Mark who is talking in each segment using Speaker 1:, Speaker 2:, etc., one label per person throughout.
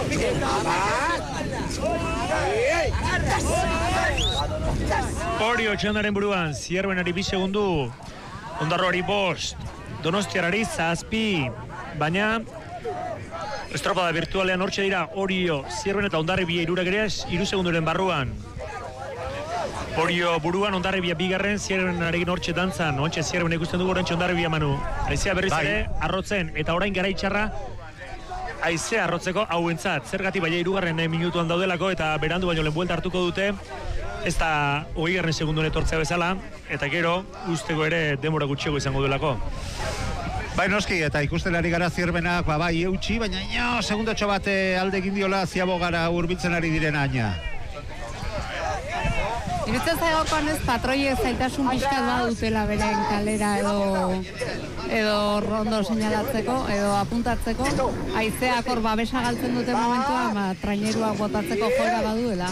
Speaker 1: Orio txandaren buruan, Zierbenari 2 segundu, Ondarroari 5, Donostiarari 7, baina estropada virtualean hortxe dira Orio, Zierben eta Hondarribia irurak ere 3 segunduren barruan. Orio buruan, Hondarribia 2, Zierbenarekin hortxe dantzan, hortxe Zierben ikusten dugu hortxe Hondarribia Manu. Haizea berriz ere arrotzen, eta orain garaitxarra haizea arrotzeko hauentzat. Zergatik baina 3. minutuan daudelako eta berandu baino lehen buelta hartuko dute. Ez da 20. segundun etortzea bezala, eta gero usteko ere denbora gutxiago izango duelako.
Speaker 2: Bai noski, eta ikusten ari gara Zierbenak, bai eutxi, baina segundotxo bat alde egin diola Ziabogara hurbiltzen ari diren aina.
Speaker 3: Irutzen zaigokoan ez patroiek zaitasun pixkat badutela beren kalera edo rondo seinalatzeko, edo apuntatzeko. Haizeak hor babesa galtzen dute momentua, traineruak botatzeko joera baduela.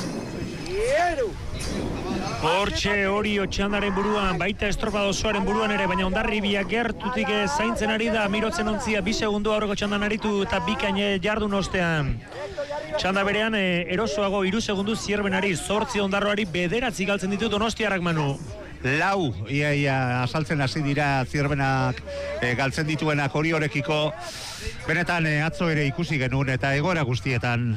Speaker 1: Hortxe Orio txandaren buruan, baita estropada osoaren buruan ere, baina Hondarribia gertutik zaintzen ari da, mirotzen ontzia, 2 segundu aurreko txandan aritu eta bikaine jardun ostean. Txanda berean erosoago 3 segundu Zierbenari, 8 Ondarroari 9 galtzen ditu Donostiarrak Manu.
Speaker 2: 4, ia asaltzen hasi dira Zierbenak galtzen dituenak Oriorekiko, benetan atzo ere ikusi genuen eta egoera guztietan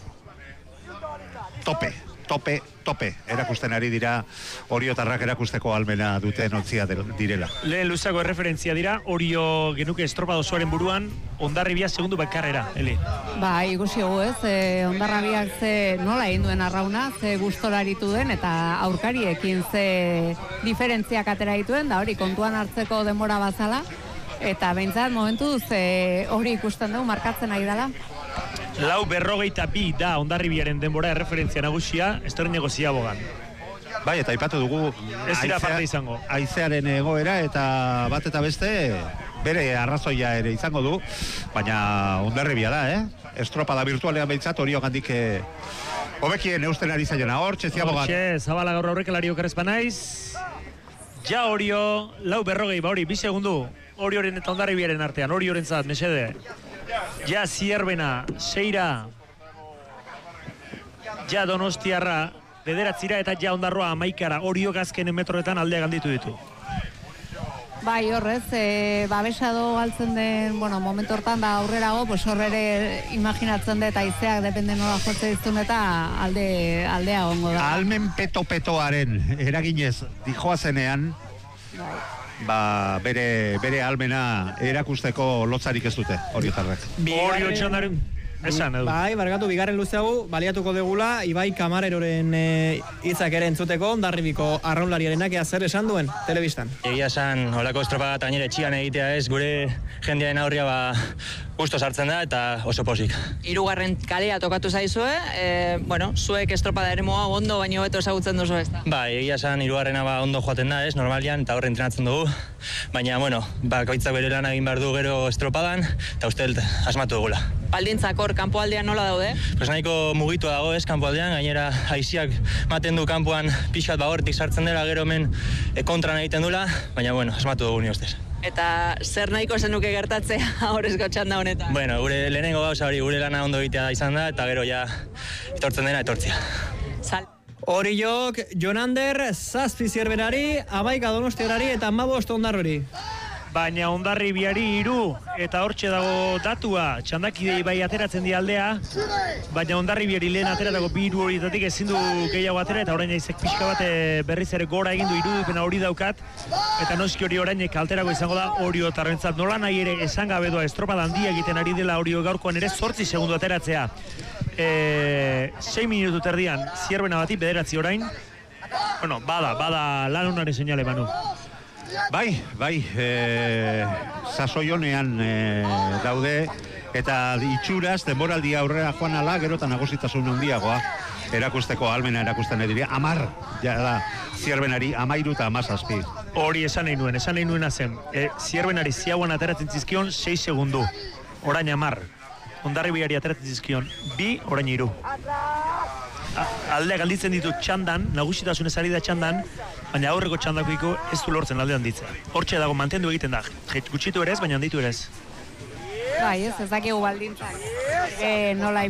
Speaker 2: tope erakusten ari dira Oriotarrak erakusteko almena duten ontzia direla.
Speaker 1: Lehen luzako erreferentzia dira, Orio genuke estropada osoaren buruan, Hondarribia segundu bakarrera, Eli.
Speaker 3: Ba, ikusi gu ez, Hondarrabiak ze nola egin duen arrauna, ze gustora aritu den, eta aurkariekin ze diferentziak atera dituen, da hori kontuan hartzeko denbora bazala, eta behintzat momentuz hori ikusten dugu markatzen ari dela.
Speaker 1: 4:42 da Hondarribiaren denbora erreferentzia nagusia, Estorneko Ziabogan.
Speaker 2: Bai, eta aipatu dugu
Speaker 1: ez dira parte izango.
Speaker 2: Haizearen egoera eta bat eta beste bere arrazoia ere izango du, baina Hondarribia da, estropada virtualean behintzat Orio gandik hobekien eusten ari zaiona, hortxe Ziabogan.
Speaker 1: Hortxe, Zabala gaur aurrekelari okerrezpa naiz. Ja Orio, 4:40, hori, 2 segundu, Orioren eta Hondarribiaren artean, Orioren zat, mesede. Ja Zierbena, 6, ja Donostiarra, 9 eta ja Ondarroa 11, Orio azkenen metroetan aldea galditu ditu.
Speaker 3: Bai, horrez, babesado galtzen den, momentu hortan da aurrerago, horrere imaginatzen dut haizeak depende nola jotze dizun eta aldea ongo da.
Speaker 2: Almen peto-petoaren eraginez dijoazenean, bere almena erakusteko lotzarik ez dute Oriotarrak.
Speaker 1: Orio txandaren esan, edu.
Speaker 4: Bai, barkatu, bigarren luzeago baliatuko degula Ibai Kamareroren hitzak ere entzuteko, Hondarribiko arraunlariarenak ea zer esan duen telebistan.
Speaker 5: Egia esan, holako estropada tainera etxian egitea ez, gure jendearen aurria gusto sartzen da eta oso posik.
Speaker 6: 3. kalea tokatu zaizue, zuek estropada ere moa ondo baino beto ezagutzen duzu ez da?
Speaker 5: Bai, egia esan 3. Ondo joaten da ez, normalian, eta horre entrenatzen dugu. Baina, bakoitzak bere lan egin behar du gero estropadan, eta uste asmatu dugula.
Speaker 6: Baldintzak hor, kanpoaldean nola daude?
Speaker 5: Pues nahiko mugitu dago ez, kanpoaldean, gainera haiziak maten du kanpoan pixkat hortik sartzen dela, gero hemen kontran egiten dula, baina, asmatu dugu ni ustez.
Speaker 6: Eta zer nahiko zenuke gertatzea horrezko txanda honetan?
Speaker 5: Gure lehenengo gauza hori gure lana ondo egitea izan da, eta gero ja etortzen dena etortzia.
Speaker 4: Oriok, Jonander, 7 Zierbenari, 11 Donostiarari eta 15 Hondarrori.
Speaker 1: Baina Hondarribiari 3, eta hortxe dago datua, txandakidei bai ateratzen di aldea, baina Hondarribiari lehen ateratako 2 horietatik ezin du gehiago atera, eta orain aizek pixka bat berriz ere gora egin du irudipena hori daukat, eta noski hori orainek alterako izango da Oriotarrentzat. Nola nahi ere esan gabe doa estropada handia egiten ari dela Orio gaurkoan ere 8 segundu ateratzea. 6 minutu terdian Zierbena bati 9 orain. Bada lan honaren seinale, Manu.
Speaker 2: Bai, sasoi honean daude, eta itxuraz, denboraldia aurrera joan ala, gero eta nagusitasun handiagoa erakusteko almena erakusten ediri. 10, da, Zierbenari 13 eta 17.
Speaker 1: Hori esan nahi nuena zen. Zierbenari ziaguan ateratzen zizkion 6 segundu. Orain 10. Hondarribiari ateratzen zizkion 2, orain 3. Aldea galditzen ditu txandan, nagusitasunez ari da txandan, baina aurreko txandakoiko ez du lortzen aldean ditzea. Hortxe dago mantendu egiten da. Gutxitu ere ez, baina handitu ere ez.
Speaker 3: Bai, ez dakigu baldintzak. Nola